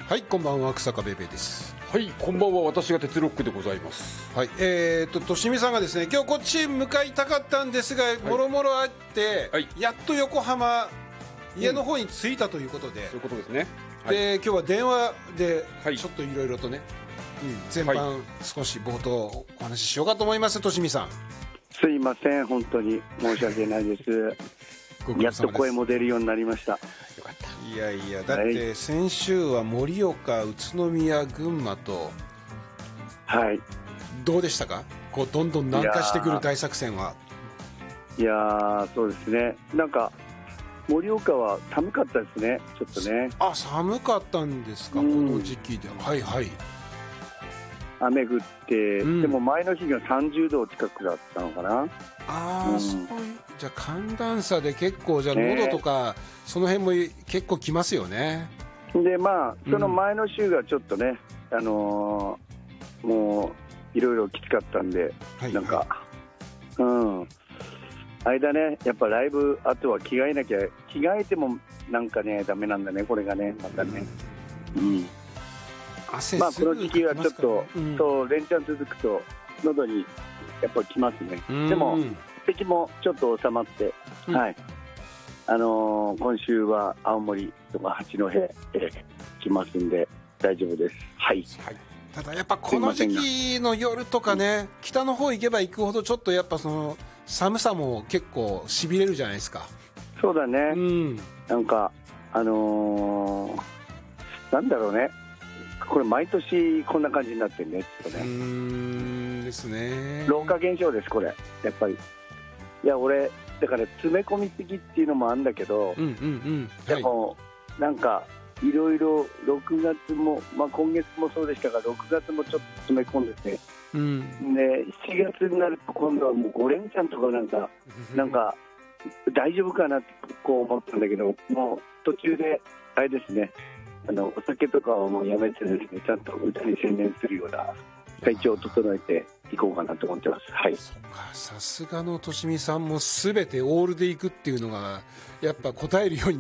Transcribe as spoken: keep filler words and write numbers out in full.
はい、こんばんは、草加ベイベーです。 はい、こんばんは、私が鉄ロックでございます。 はい、えーと、としみさんがですね、今日こっち向かいたかったんですが、もろもろあって、はい、やっと横浜、家の方に着いたということで、うん、 そういうことですね。 はい、で、今日は電話で、ちょっといろいろとね、うん、前半、少し冒頭お話ししようかと思います、としみさん。 すいません、本当に申し訳ないです。やっと声も出るようになりました。よかった。いやいや、だって先週は盛岡、宇都宮、群馬と、 はい、 どうでしたか、こうどんどん南下してくる大作戦は。 いやー、そうですね、なんか盛岡は寒かったですね、ちょっとね。 あ、寒かったんですか、この時期で。はいはい。 雨降って、うん、でも前の日がさんじゅうど近くだったのかな。 ああ、うん、そういう、じゃあ寒暖差で結構、じゃあ喉とか、ね、その辺も結構きますよね。 で、まあその前の週がちょっとね、うん、あのー、もういろいろきつかったんで、はい、なんか、はい、うん、間ね、やっぱライブあとは着替えなきゃ、着替えてもなんかねダメなんだね、これがね、またね。うん、うん、 汗まあこの時期はちょっと、うん、そう連チャン続くと喉にやっぱきますね。でも咳もちょっと収まって、うん、はい、あのー、今週は青森とか八戸へ来ますんで大丈夫です。はい、はい、 ただやっぱこの時期の夜とかね、うん、北の方行けば行くほどちょっとやっぱその寒さも結構しびれるじゃないですか。 そうだね、 うん、 なんかあのー、なんだろうね、これ毎年こんな感じになってるね、ちょっとね。うーんですね。 老化現象です、これやっぱり。いや、俺だから詰め込みすぎっていうのもあるんだけど、 うんうんうん、 でも、はい、なんかいろいろろくがつも、まあ、今月もそうでしたがろくがつもちょっと詰め込んでて、うん、でしちがつになると今度はもうご連チャンとかなんかなんか大丈夫かなってこう思ったんだけど、もう途中であれですね、あのお酒とかはもうやめてですね、ちゃんと歌に専念するような体調を整えていこうかなと思ってます。はい。 そうか、さすがのとしみさんもすべてオールでいくっていうのがやっぱ答えるように